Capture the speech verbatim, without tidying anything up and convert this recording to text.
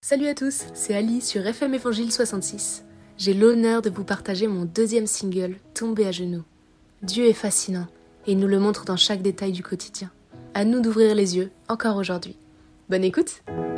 Salut à tous, c'est Ali sur F M Évangile soixante-six. J'ai l'honneur de vous partager mon deuxième single, Tomber à genoux. Dieu est fascinant et il nous le montre dans chaque détail du quotidien. À nous d'ouvrir les yeux, encore aujourd'hui. Bonne écoute!